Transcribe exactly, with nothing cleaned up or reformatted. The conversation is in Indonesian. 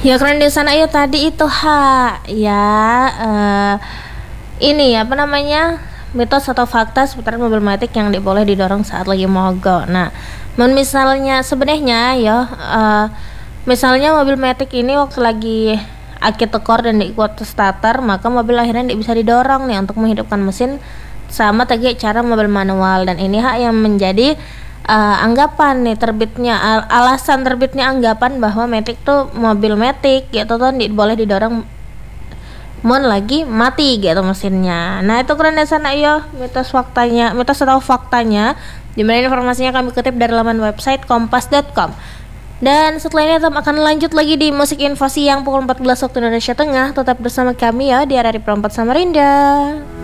Ya keren di sana ya tadi itu ha ya eh, ini apa namanya mitos atau fakta seputar mobil matic yang tidak boleh didorong saat lagi mogok. Nah, men misalnya sebenarnya ya eh, misalnya mobil matic ini waktu lagi aki tekor dan diikuat starter, maka mobil akhirnya tidak bisa didorong nih untuk menghidupkan mesin sama tegak cara mobil manual, dan ini hak yang menjadi uh, anggapan nih terbitnya al- alasan terbitnya anggapan bahwa matic tuh mobil matic gitu tuh tidak boleh didorong mon lagi mati gitu mesinnya. Nah itu keren ya sana yo mitos faktanya mitos atau faktanya, dimana informasinya kami kutip dari laman website kompas dot com. Dan setelah ini tetap akan lanjut lagi di musik info siang pukul empat belas waktu Indonesia Tengah. Tetap bersama kami ya di R R I Perempat Samarinda.